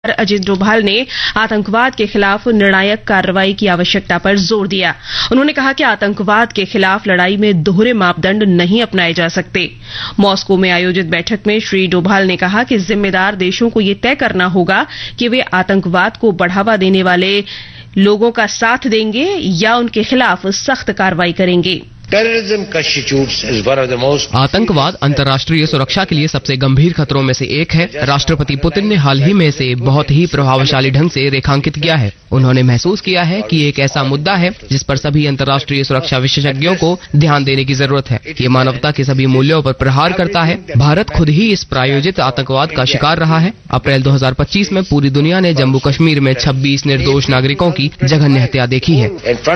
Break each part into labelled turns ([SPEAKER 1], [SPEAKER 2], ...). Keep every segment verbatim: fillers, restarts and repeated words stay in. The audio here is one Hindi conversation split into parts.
[SPEAKER 1] अजित डोभाल ने आतंकवाद के खिलाफ निर्णायक कार्रवाई की आवश्यकता पर जोर दिया। उन्होंने कहा कि आतंकवाद के खिलाफ लड़ाई में दोहरे मापदंड नहीं अपनाए जा सकते। मॉस्को में आयोजित बैठक में श्री डोभाल ने कहा कि जिम्मेदार देशों को ये तय करना होगा कि वे आतंकवाद को बढ़ावा देने वाले लोगों का साथ देंगे या उनके खिलाफ सख्त कार्रवाई करेंगे।
[SPEAKER 2] आतंकवाद अंतर्राष्ट्रीय सुरक्षा के लिए सबसे गंभीर खतरों में से एक है। राष्ट्रपति पुतिन ने हाल ही में इसे बहुत ही प्रभावशाली ढंग से रेखांकित किया है। उन्होंने महसूस किया है कि एक ऐसा मुद्दा है जिस पर सभी अंतर्राष्ट्रीय सुरक्षा विशेषज्ञों को ध्यान देने की जरूरत है। ये मानवता के सभी मूल्यों पर प्रहार करता है। भारत खुद ही इस प्रायोजित आतंकवाद का शिकार रहा है। अप्रैल दो हज़ार पच्चीस में पूरी दुनिया ने जम्मू कश्मीर में छब्बीस निर्दोष नागरिकों की जघन्य हत्या देखी है।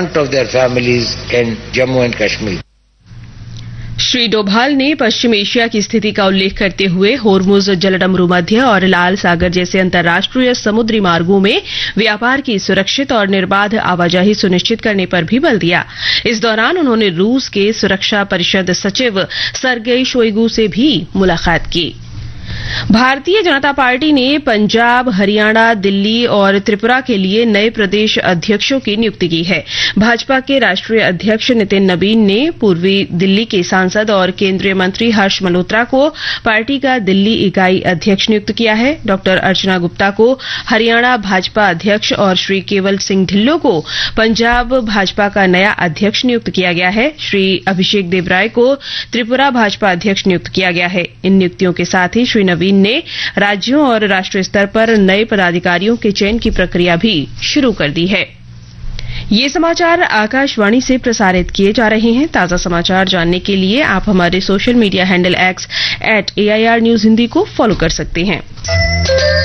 [SPEAKER 1] श्री डोभाल ने पश्चिम एशिया की स्थिति का उल्लेख करते हुए होर्मुज जलडमरू मध्य और लाल सागर जैसे अंतर्राष्ट्रीय समुद्री मार्गों में व्यापार की सुरक्षित और निर्बाध आवाजाही सुनिश्चित करने पर भी बल दिया। इस दौरान उन्होंने रूस के सुरक्षा परिषद सचिव सर्गेई शोइगु से भी मुलाकात की। भारतीय जनता पार्टी ने पंजाब, हरियाणा, दिल्ली और त्रिपुरा के लिए नए प्रदेश अध्यक्षों की नियुक्ति की है। भाजपा के राष्ट्रीय अध्यक्ष नितिन नवीन ने पूर्वी दिल्ली के सांसद और केंद्रीय मंत्री हर्ष मल्होत्रा को पार्टी का दिल्ली इकाई अध्यक्ष नियुक्त किया है। डॉक्टर अर्चना गुप्ता को हरियाणा भाजपा अध्यक्ष और श्री केवल सिंह ढिल्लों को पंजाब भाजपा का नया अध्यक्ष नियुक्त किया गया है। श्री अभिषेक देवराय को त्रिपुरा भाजपा अध्यक्ष नियुक्त किया गया है। इन नियुक्तियों के साथ ही श्री नवीन ने राज्यों और राष्ट्रीय स्तर पर नए पदाधिकारियों के चयन की प्रक्रिया भी शुरू कर दी है। ये समाचार आकाशवाणी से प्रसारित किए जा रहे हैं। ताजा समाचार जानने के लिए आप हमारे social media handle x eight A I R news Hindi को फॉलो कर सकते हैं।